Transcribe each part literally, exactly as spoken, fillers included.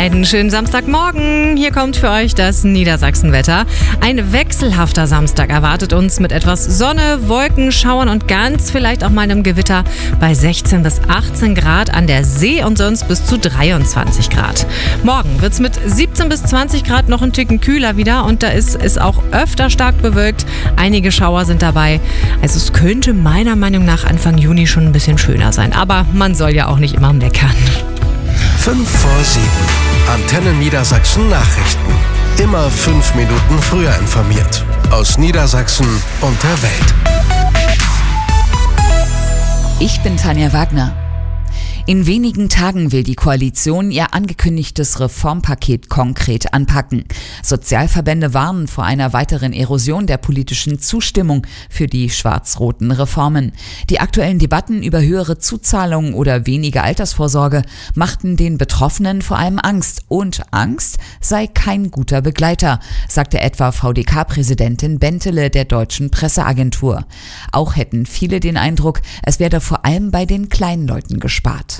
Einen schönen Samstagmorgen. Hier kommt für euch das Niedersachsenwetter. Ein wechselhafter Samstag erwartet uns mit etwas Sonne, Wolken, Schauern und ganz vielleicht auch mal einem Gewitter bei sechzehn bis achtzehn Grad an der See und sonst bis zu dreiundzwanzig Grad. Morgen wird es mit siebzehn bis zwanzig Grad noch ein Ticken kühler wieder und da ist es auch öfter stark bewölkt. Einige Schauer sind dabei. Also es könnte meiner Meinung nach Anfang Juni schon ein bisschen schöner sein. Aber man soll ja auch nicht immer meckern. Fünf vor sieben. Antenne Niedersachsen Nachrichten. Immer fünf Minuten früher informiert. Aus Niedersachsen und der Welt. Ich bin Tanja Wagner. In wenigen Tagen will die Koalition ihr angekündigtes Reformpaket konkret anpacken. Sozialverbände warnen vor einer weiteren Erosion der politischen Zustimmung für die schwarz-roten Reformen. Die aktuellen Debatten über höhere Zuzahlungen oder weniger Altersvorsorge machten den Betroffenen vor allem Angst. Und Angst sei kein guter Begleiter, sagte etwa V D K-Präsidentin Bentele der Deutschen Presseagentur. Auch hätten viele den Eindruck, es werde vor allem bei den kleinen Leuten gespart.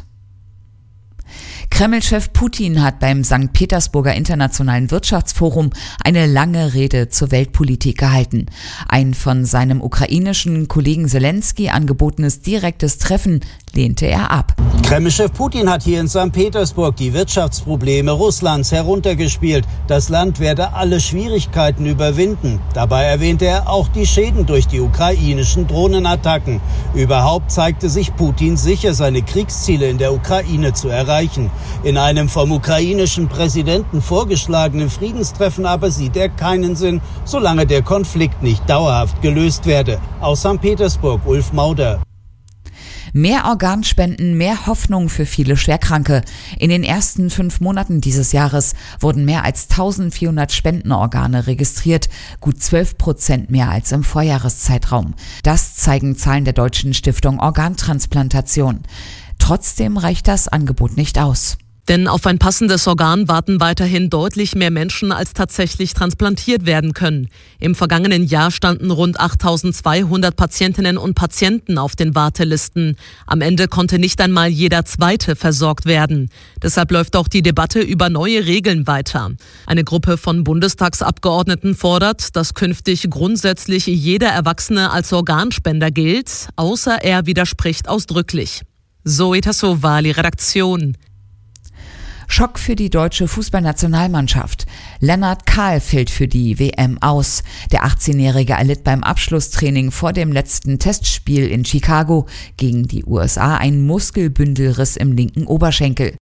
Kreml-Chef Putin hat beim Sankt Petersburger Internationalen Wirtschaftsforum eine lange Rede zur Weltpolitik gehalten. Ein von seinem ukrainischen Kollegen Zelensky angebotenes direktes Treffen lehnte er ab. Kreml-Chef Putin hat hier in Sankt Petersburg die Wirtschaftsprobleme Russlands heruntergespielt. Das Land werde alle Schwierigkeiten überwinden. Dabei erwähnte er auch die Schäden durch die ukrainischen Drohnenattacken. Überhaupt zeigte sich Putin sicher, seine Kriegsziele in der Ukraine zu erreichen. In einem vom ukrainischen Präsidenten vorgeschlagenen Friedenstreffen aber sieht er keinen Sinn, solange der Konflikt nicht dauerhaft gelöst werde. Aus Sankt Petersburg, Ulf Mauder. Mehr Organspenden, mehr Hoffnung für viele Schwerkranke. In den ersten fünf Monaten dieses Jahres wurden mehr als eintausendvierhundert Spendenorgane registriert, gut zwölf Prozent mehr als im Vorjahreszeitraum. Das zeigen Zahlen der Deutschen Stiftung Organtransplantation. Trotzdem reicht das Angebot nicht aus. Denn auf ein passendes Organ warten weiterhin deutlich mehr Menschen, als tatsächlich transplantiert werden können. Im vergangenen Jahr standen rund achttausendzweihundert Patientinnen und Patienten auf den Wartelisten. Am Ende konnte nicht einmal jeder Zweite versorgt werden. Deshalb läuft auch die Debatte über neue Regeln weiter. Eine Gruppe von Bundestagsabgeordneten fordert, dass künftig grundsätzlich jeder Erwachsene als Organspender gilt, außer er widerspricht ausdrücklich. Zoe Tassovali, Redaktion. Schock für die deutsche Fußballnationalmannschaft. Lennart Kahl fällt für die W M aus. Der achtzehnjährige erlitt beim Abschlusstraining vor dem letzten Testspiel in Chicago gegen die U S A einen Muskelbündelriss im linken Oberschenkel.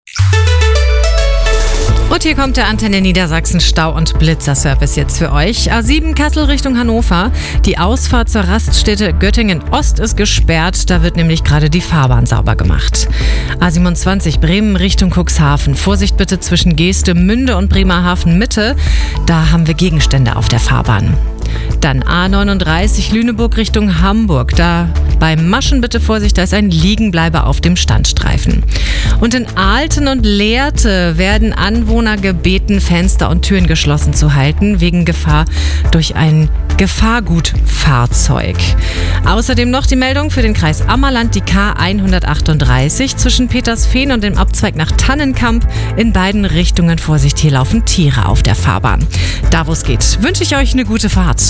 Und hier kommt der Antenne Niedersachsen Stau- und Blitzerservice jetzt für euch. A sieben Kassel Richtung Hannover. Die Ausfahrt zur Raststätte Göttingen Ost ist gesperrt. Da wird nämlich gerade die Fahrbahn sauber gemacht. A siebenundzwanzig Bremen Richtung Cuxhaven. Vorsicht bitte zwischen Geestemünde und Bremerhaven Mitte. Da haben wir Gegenstände auf der Fahrbahn. Dann A neununddreißig Lüneburg Richtung Hamburg. Da beim Maschen bitte Vorsicht, da ist ein Liegenbleiber auf dem Standstreifen. Und in Aalten und Lehrte werden Anwohner gebeten, Fenster und Türen geschlossen zu halten, wegen Gefahr durch ein Gefahrgutfahrzeug. Außerdem noch die Meldung für den Kreis Ammerland, die K hundertachtunddreißig zwischen Petersfehn und dem Abzweig nach Tannenkamp. In beiden Richtungen Vorsicht, hier laufen Tiere auf der Fahrbahn. Da wo es geht, wünsche ich euch eine gute Fahrt.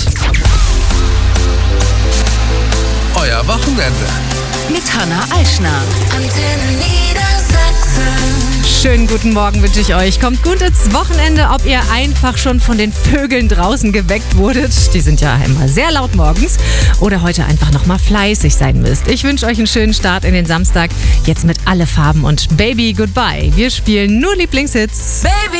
Euer Wochenende. Mit Hanna Eichner. Antenne Niedersachsen. Schönen guten Morgen wünsche ich euch. Kommt gut ins Wochenende, ob ihr einfach schon von den Vögeln draußen geweckt wurdet. Die sind ja immer sehr laut morgens. Oder heute einfach nochmal fleißig sein müsst. Ich wünsche euch einen schönen Start in den Samstag. Jetzt mit Alle Farben und Baby Goodbye. Wir spielen nur Lieblingshits. Baby.